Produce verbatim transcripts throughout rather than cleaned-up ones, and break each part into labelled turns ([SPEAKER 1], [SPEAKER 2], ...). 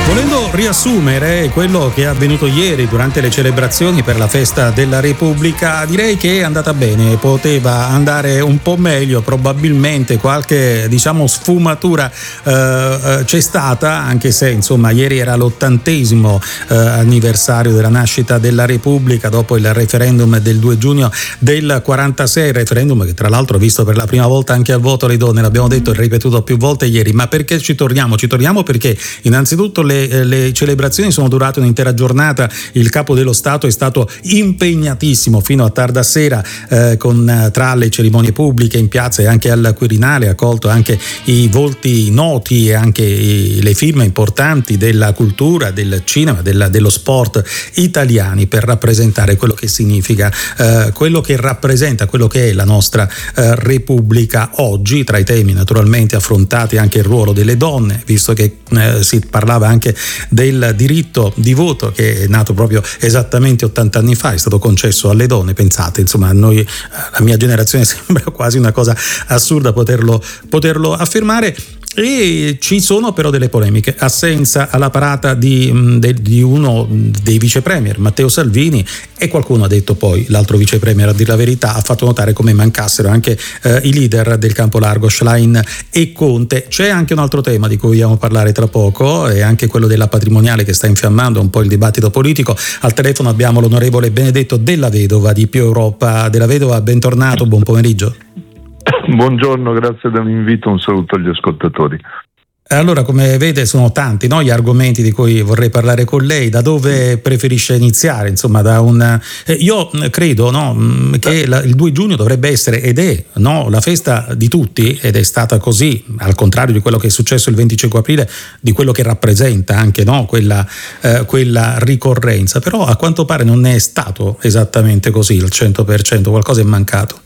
[SPEAKER 1] Volendo riassumere quello che è avvenuto ieri durante le celebrazioni per la festa della Repubblica, direi che è andata bene, poteva andare un po' meglio, probabilmente qualche diciamo sfumatura eh, c'è stata, anche se insomma ieri era l'ottantesimo eh, anniversario della nascita della Repubblica dopo il referendum del due giugno del quarantasei, referendum che tra l'altro ha visto per la prima volta anche al voto le donne, l'abbiamo detto e ripetuto più volte ieri. Ma perché ci torniamo? Ci torniamo perché innanzitutto le Le celebrazioni sono durate un'intera giornata, il capo dello Stato è stato impegnatissimo fino a tarda sera eh, con tra le cerimonie pubbliche in piazza e anche al Quirinale, ha accolto anche i volti noti e anche i, le firme importanti della cultura, del cinema, del, dello sport italiani per rappresentare quello che significa, eh, quello che rappresenta, quello che è la nostra eh, Repubblica oggi. Tra i temi naturalmente affrontati anche il ruolo delle donne, visto che eh, si parlava anche del diritto di voto che è nato proprio esattamente ottanta anni fa, è stato concesso alle donne. Pensate, insomma, a noi, la mia generazione, sembra quasi una cosa assurda poterlo, poterlo affermare. E ci sono però delle polemiche, assenza alla parata di, di uno dei vice premier, Matteo Salvini, e qualcuno ha detto poi, l'altro vice premier a dir la verità, ha fatto notare come mancassero anche eh, i leader del campo largo, Schlein e Conte. C'è anche un altro tema di cui vogliamo parlare tra poco, e anche quello della patrimoniale che sta infiammando un po' il dibattito politico. Al telefono abbiamo l'onorevole Benedetto Della Vedova di Più Europa. Della Vedova, bentornato, buon pomeriggio.
[SPEAKER 2] Buongiorno, grazie dell'invito, un saluto agli ascoltatori.
[SPEAKER 1] Allora, come vede, sono tanti, no, gli argomenti di cui vorrei parlare con lei. Da dove preferisce iniziare? Insomma, da un eh, io credo, no, che la, il due giugno dovrebbe essere ed è, no, la festa di tutti, ed è stata così, al contrario di quello che è successo il venticinque aprile, di quello che rappresenta anche, no, quella, eh, quella ricorrenza. Però a quanto pare non è stato esattamente così al cento per cento, qualcosa è mancato.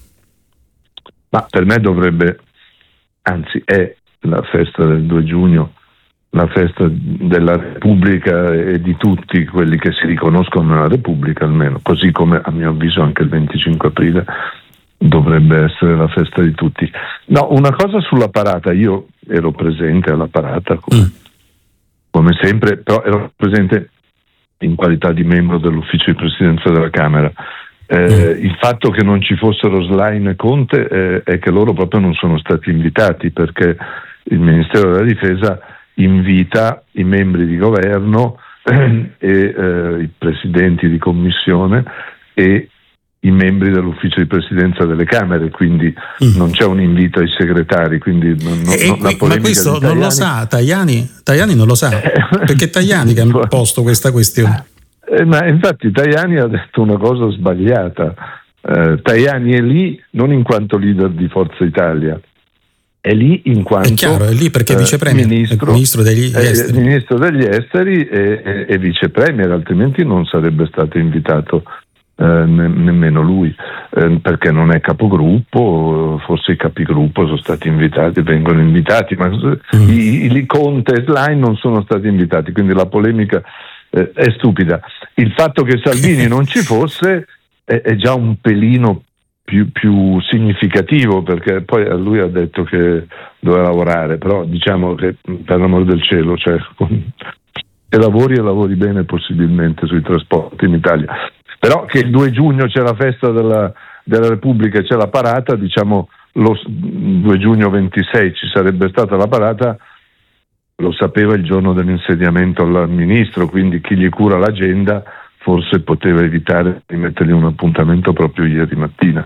[SPEAKER 2] Ma per me dovrebbe, anzi è la festa del due giugno, la festa della Repubblica e di tutti quelli che si riconoscono nella Repubblica, almeno, così come a mio avviso anche il venticinque aprile dovrebbe essere la festa di tutti. No, una cosa sulla parata, io ero presente alla parata come, mm. come sempre, però ero presente in qualità di membro dell'ufficio di presidenza della Camera. Eh, il fatto che non ci fossero Schlein e Conte eh, è che loro proprio non sono stati invitati, perché il Ministero della Difesa invita i membri di governo eh, e eh, i presidenti di commissione e i membri dell'ufficio di presidenza delle Camere, quindi mm. non c'è un invito ai segretari, quindi non, non,
[SPEAKER 1] e,
[SPEAKER 2] non, la
[SPEAKER 1] ma questo non lo sa Tajani? Tajani non lo sa, perché Tajani che ha posto questa questione.
[SPEAKER 2] Eh, ma infatti Tajani ha detto una cosa sbagliata. eh, Tajani è lì non in quanto leader di Forza Italia, è lì in quanto
[SPEAKER 1] è chiaro, è lì perché è vice premier,
[SPEAKER 2] eh, ministro,
[SPEAKER 1] ministro degli esteri,
[SPEAKER 2] eh, ministro degli esteri e, e, e vice premier, altrimenti non sarebbe stato invitato eh, ne, nemmeno lui, eh, perché non è capogruppo. Forse i capigruppo sono stati invitati, vengono invitati, ma mm. i, i Conte e Schlein non sono stati invitati, quindi la polemica Eh, è stupida. Il fatto che Salvini non ci fosse è, è già un pelino più, più significativo, perché poi a lui ha detto che doveva lavorare, però diciamo che per l'amor del cielo, cioè, se lavori e lavori bene possibilmente sui trasporti in Italia, però che il due giugno c'è la festa della, della Repubblica e c'è la parata, diciamo lo due giugno ventisei ci sarebbe stata la parata, lo sapeva il giorno dell'insediamento al ministro, quindi chi gli cura l'agenda forse poteva evitare di mettergli un appuntamento proprio ieri mattina.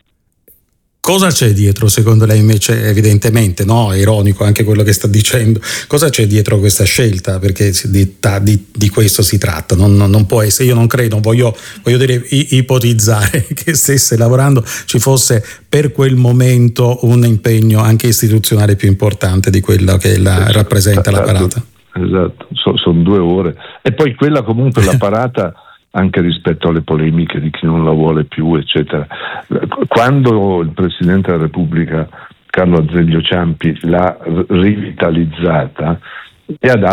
[SPEAKER 1] Cosa c'è dietro, secondo lei, invece? Evidentemente, no, è ironico anche quello che sta dicendo. Cosa c'è dietro questa scelta? Perché di, di, di questo si tratta. Non, non, non può essere, io non credo, voglio, voglio dire, ipotizzare che stesse lavorando, ci fosse per quel momento un impegno anche istituzionale più importante di quello che la, esatto, rappresenta la parata.
[SPEAKER 2] Esatto, so, sono due ore. E poi quella comunque, la parata, anche rispetto alle polemiche di chi non la vuole più, eccetera. Quando il Presidente della Repubblica, Carlo Azeglio Ciampi, l'ha rivitalizzata e ha dato